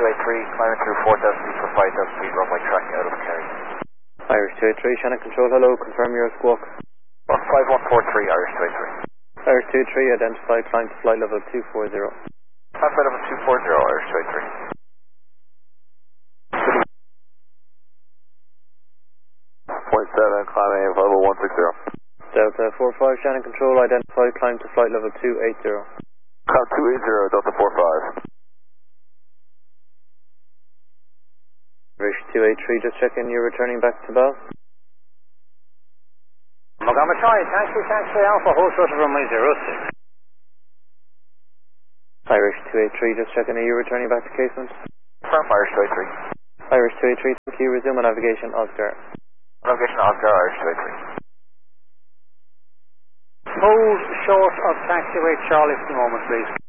283, climbing through 4,000 feet for 5,000 feet, runway tracking out of Kerry. Irish 283, Shannon Control, hello, confirm your squawk. 5143, Irish 283. Irish 283, identify, climb to flight level 240. Climb flight level 240, Irish 283. Point 7, climbing level 160. Delta 45, Shannon Control, identify, climb to flight level 280. Climb 280, Delta 45. Irish 283, just checking you're returning back to Bell. Montgomery Charlie, taxi Alpha, hold short of runway 06. Irish 283, just checking are you returning back to Casement? Confirm, Irish 283. Irish 283, thank you, resume on navigation, Oscar. Navigation Oscar, Irish 283. Hold short of taxiway Charlie for the moment, please.